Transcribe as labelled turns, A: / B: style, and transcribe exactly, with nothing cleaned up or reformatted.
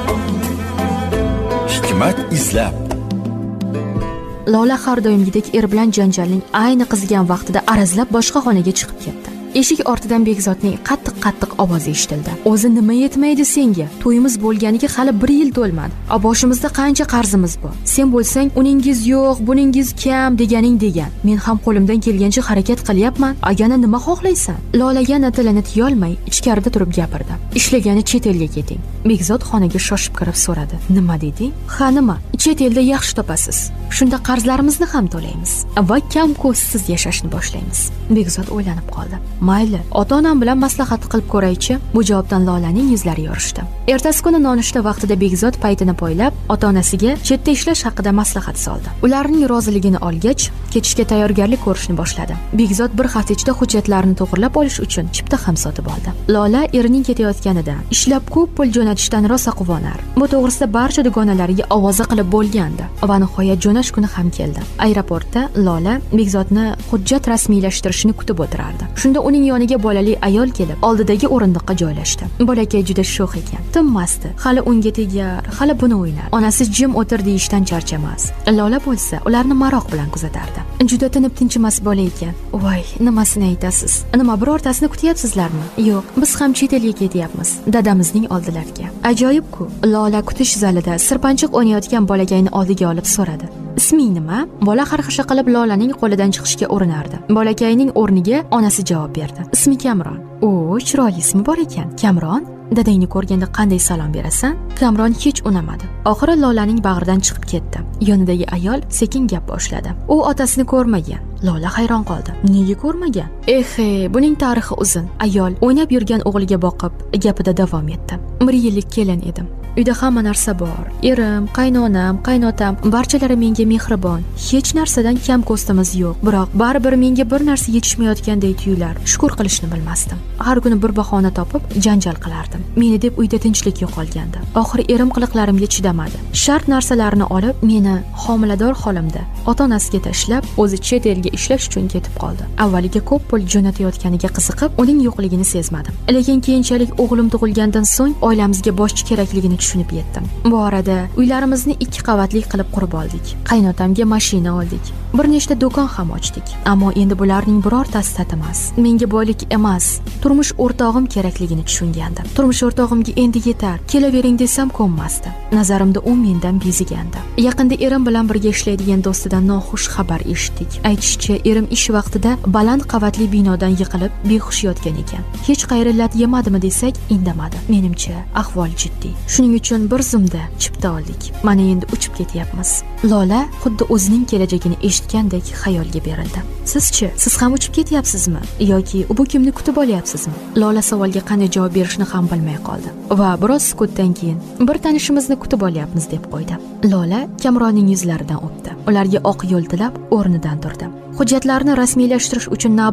A: Hikmat izlab.
B: Lola har doimgidek er bilan janjalning ayni qizigan vaqtida arazlab boshqa xonaga chiqib ketdi. Eshik ortidan Begzodning qattiq-qattiq ovozi eshitildi. "O'zi nima yetmaydi senga? To'yimiz bo'lganiga hali bir yil to'lmadi. A boshimizda qancha qarzimiz bor. Sen bo'lsang, uningiz yo'q, buningiz kam deganing degan. Men ham qo'limdan kelgancha harakat qilyapman. Agana nima xohlaysan?" Lola yana tilini tiya olmay ichkarida turib gapirdi. "Ishlagani chet elga keting." Begzod xonaga shoshib kirib so'radi. "Nima deding?" "Ha, nima? Chet elda yaxshi topasiz. Shunda qarzlarimizni ham to'laymiz va kam ko'zsiz yashashni boshlaymiz." Begzod o'ylanib qoldi. "Mayli, ota-onam bilan maslahat qilib ko'raychi." Bu javobdan Lolaning yuzlari yorishdi. Ertasi kuni nonushta vaqtida Begzod paytini poylab, ota-onasiga chetda ishlash haqida maslahat soldi. Ularning roziligini olgach, ketishga tayyorgarlik ko'rishni boshladi. Begzod bir hafta ichida hujjatlarni to'g'rilab olish uchun chipta ham sotib oldi. Lola erining ketayotganidan, ishlab ko'p pul jo'natishdan rosa quvonar. Bu to'g'risida barcha dugonalariga ovoza qilib bo'lgandi va nihoyat jo'nash kuni ham keldi. Aeroportda Lola Begzodni hujjat rasmiylashtirishini kutib o'tirardi. Shunda uning yoniga bolali ayol kelib, oldidagi o'rindiqqa joylashdi. Bolakay juda sho'x ekan. Tinmasdi. Hali unga tegar, hali buni o'ynar. Onasi jim o'tir deyishdan charchamas. Lola bo'lsa, ularni maroq bilan kuzatardi. Juda tinib tinchimas bola ekan. "Voy, nimasini aytasiz? Nima birortasini kutyapsizlarmi?" "Yo'q, biz ham chet elga ketyapmiz, dadamizning oldilariga." Ajoyib-ku. Lola kutish zalida sirpanchiq o'ynayotgan bolakayni oldiga olib so'radi. "Isming nima?" Bola xarxasha qilib Lolaning qo'lidan chiqishga urinardi. Bolakayning o'rniga onasi javob berdi. "Ismi Kamron." "O, chiroyli ismi bor ekan. Kamron? Dadangni ko'rganda qanday salom berasan?" Kamron hech unamadi. Oxiri Lolaning bag'ridan chiqib ketdi. Yonidagi ayol sekin gap boshladi. U otasini ko'rmagan. Lola hayron qoldi. "Nega ko'rmagan?" "Ehe, buning tarixi uzun." Ayol o'ynab yurgan o'g'liga boqib, gapida davom etdi. "bir yillik kelin edim. Uyda hamma narsa bor. Erim, qaynonam, qaynotam, barchalari menga mehribon. Hech narsadan kam ko'stimiz yo'q. Biroq baribir menga bir narsa yetishmayotganday tuyular. Shukur qilishni bilmasdim. Har kuni bir bahona topib janjal qilardim. Meni deb uyda tinchlik yo'qolgandi. Oxiri erim qiliqlarimga chidamadi. Shart narsalarni olib, meni homilador holimda ota-onasiga tashlab, o'zi chet elga ishlash uchun ketib qoldi. Avvaliga ko'p pul jo'natayotganiga qiziqib, uning yo'qligini sezmadim. Lekin keyinchalik o'g'lim tug'ilgandan so'ng oilamizga boshchi kerakligini tushunib yetdim. Bu orada uylarimizni ikki qavatli qilib qurib oldik. Qaynotamga mashina oldik. Bir nechta do'kon ham ochdik. Ammo endi bularning birortasi tatimas. Menga boylik emas, turmush o'rtog'im kerakligini tushungandim. Turmush o'rtog'imga endi yetar, kelavering desam ko'nmasdi. Nazarimda u mendan bezigandi. Yaqinda erim bilan birga ishlaydigan do'stidan noxush xabar eshitdik. Aytishicha, erim ish vaqtida baland qavatli binodan yiqilib behush yotgan ekan. Hech qayri lat yemadimi desak, indamadi. Menimcha, ahvol jiddiy. Shuning uchun bir zumda chipta oldik. Mana endi uchib ketyapmiz. Lola xuddi o'zining kelajagini eshitgandek xayolga berildi. "Siz-chi, siz ham uchib ketyapsizmi yoki bu kimni kutib olyapsizmi?" Lola savolga qanday javob berishni ham bilmay qoldi va biroz sukutdan keyin "Bir tanishimizni kutib olyapmiz" deb qo'ydi. Lola Kamronning yuzlaridan o'pdi. Ularga oq yo'l tilab o'rnidan turdi. Hujjatlarni rasmiylashtirish uchun